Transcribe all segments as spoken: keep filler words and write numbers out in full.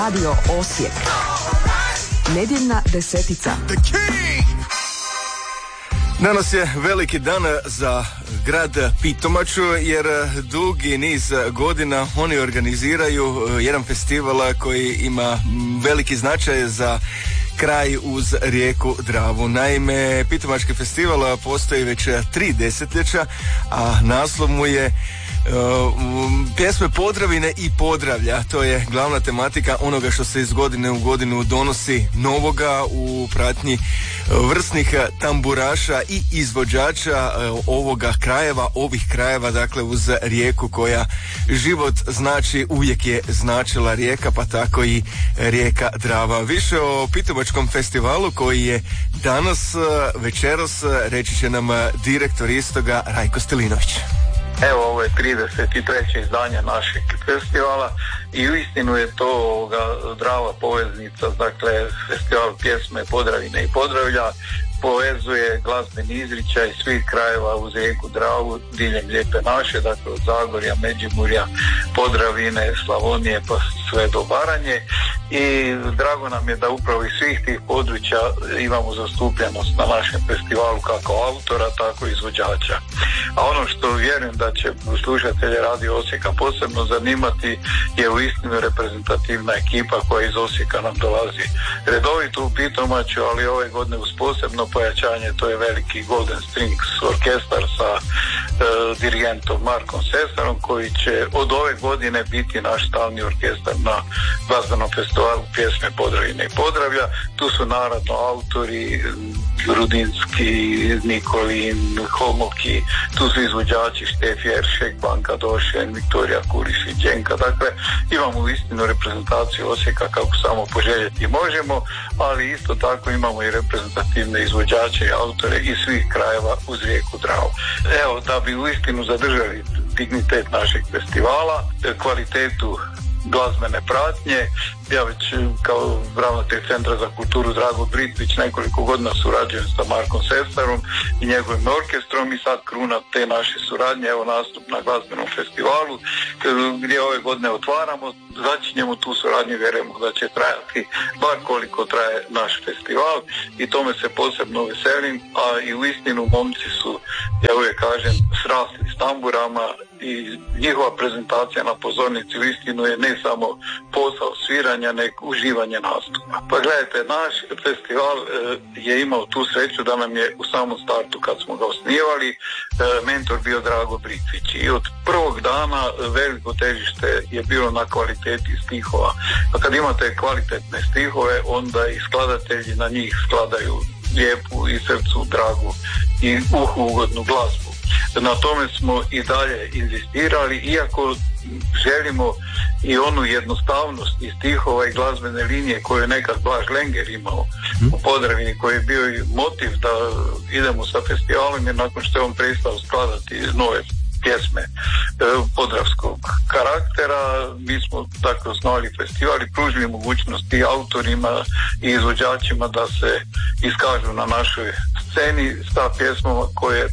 Radio Osijek. Nedjeljna desetica. Danas je veliki dan za grad Pitomaču jer dugi niz godina oni organiziraju jedan festival koji ima veliki značaj za kraj uz rijeku Dravu. Naime, Pitomački festival postoji već tri desetljeća, a naslov mu je Uh, pjesme Podravine i Podravlja. To je glavna tematika onoga što se iz godine u godinu donosi novoga u pratnji vrsnih tamburaša i izvođača uh, ovoga krajeva, ovih krajeva, dakle uz rijeku koja život znači, uvijek je značila rijeka, pa tako i rijeka Drava. Više o Pitomačkom festivalu koji je danas, večeras, reći će nam direktor istoga Rajko Stilinović. Evo, ovo je trideset treće izdanje našeg festivala i uistinu je to ovoga Drava poveznica, dakle festival pjesme Podravine i Podravlja povezuje glazbeni izričaj svih krajeva uz rijeku Dravu diljem Lijepe naše, dakle od Zagorja, Međimurja, Podravine, Slavonije pa sve do Baranje, i drago nam je da upravo iz svih tih područja imamo zastupljenost na našem festivalu kako autora, tako i izvođača. A ono što vjerujem da će slušatelje Radio Osijeka posebno zanimati je uistinu reprezentativna ekipa koja iz Osijeka nam dolazi redovito u Pitomaču, ali ove godine uz posebno pojačanje, to je veliki Golden Strings orkestar sa e, dirigentom Markom Sesarom, koji će od ove godine biti naš stalni orkestar na glazbenom festivalu pjesme Podravine i Podravlja. Tu su naravno autori Rudinski, Nikolin, Homoki, tu su izvođači Štef Jeršek, Banka Došen, Viktorija Kuriš i Đenka. Dakle, imamo uistinu reprezentaciju Osijeka kako samo poželjeti možemo, ali isto tako imamo i reprezentativne izvođače i autore iz svih krajeva uz rijeku Dravu. Evo, da bi uistinu zadržali dignitet našeg festivala, kvalitetu glazbene pratnje, ja već kao ravnatelj Centra za kulturu Drago Britvić nekoliko godina surađujem sa Markom Sesarom i njegovim orkestrom, i sad kruna te naše suradnje, evo nastup na glazbenom festivalu gdje ove godine otvaramo, začinjemo tu suradnju, vjerujemo da će trajati bar koliko traje naš festival i tome se posebno veselim, a i uistinu momci su, ja uvijek kažem, srasli s tamburama i njihova prezentacija na pozornici uistinu je ne samo posao sviranja, nego uživanje nastupa. Pa gledajte, naš festival e, je imao tu sreću da nam je u samom startu kad smo ga osnivali e, mentor bio Drago Britvić, i od prvog dana veliko težište je bilo na kvaliteti stihova. A kad imate kvalitetne stihove, onda i skladatelji na njih skladaju lijepu i srcu dragu i uhu ugodnu glazbu. Na tome smo i dalje inzistirali, iako želimo i onu jednostavnost i stihova i glazbene linije koju je nekad Blaž Lenger imao u Podravini, koji je bio i motiv da idemo sa festivalom, jer nakon što je on prestao skladati nove pjesme e, podravskog karaktera, mi smo tako osnovali festival i pružili mogućnost i autorima i izvođačima da se iskažu na našoj sceni sa pjesmama koje e,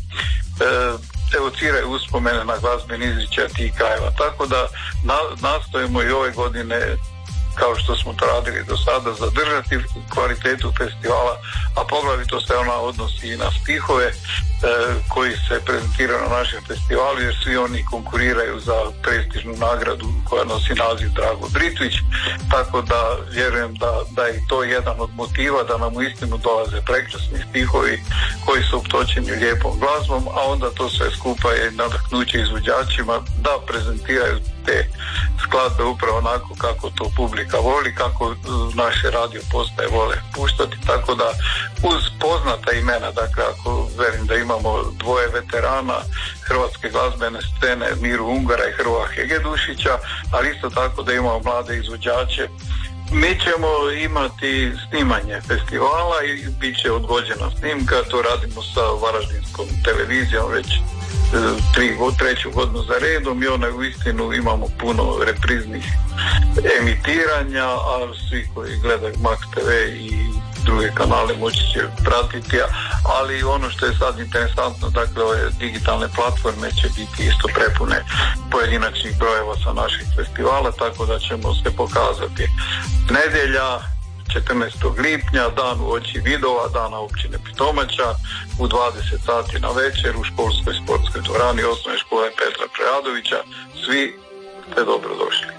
evociraju uspomene na glazbeni izričaj tih krajeva. Tako da na, nastojimo i ove godine, kao što smo to radili do sada, zadržati kvalitetu festivala, a poglavito se ona odnosi i na stihove e, koji se prezentiraju na našem festivalu, jer svi oni konkuriraju za prestižnu nagradu koja nosi naziv Drago Britvić, tako da vjerujem da, da je to jedan od motiva da nam uistinu dolaze prekrasni stihovi koji su optočeni lijepom glazbom, a onda to sve skupa je nadahnuće izvođačima da prezentiraju te skladbe upravo onako kako to publika voli, kako naše radio postaje vole puštati, tako da uz poznata imena, dakle ako velim da imamo dvoje veterana hrvatske glazbene scene, Miru Ungara i Hrvoja Hegedušića, ali isto tako da imamo mlade izvođače. Mi ćemo imati snimanje festivala i bit će odgođena snimka, to radimo sa Varaždinskom televizijom već tri, treću godinu za redom, i ona uistinu imamo puno repriznih emitiranja, a svi koji gledaju Max te ve i druge kanale moći će pratiti, ali ono što je sad interesantno, dakle ove digitalne platforme će biti isto prepune pojedinačnih brojeva sa naših festivala, tako da ćemo se pokazati. Nedjelja četrnaestog lipnja, dan uoči vidova, dana općine Pitomača, u dvadeset sati na večer u školskoj sportskoj dvorani osnovne škole Petra Preradovića. Svi ste dobrodošli.